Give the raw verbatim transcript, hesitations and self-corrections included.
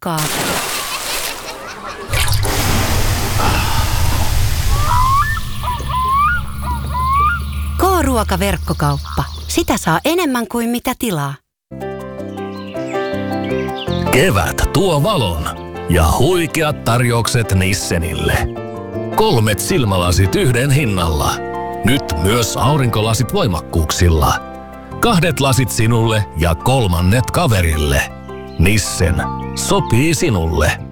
aikaa. K-ruokaverkkokauppa. Sitä saa enemmän kuin mitä tilaa. Kevät tuo valon ja huikeat tarjoukset Nissenille. Kolmet silmälasit yhden hinnalla. Nyt myös aurinkolasit voimakkuuksilla. Kahdet lasit sinulle ja kolmannet kaverille. Nissen. Sopii sinulle.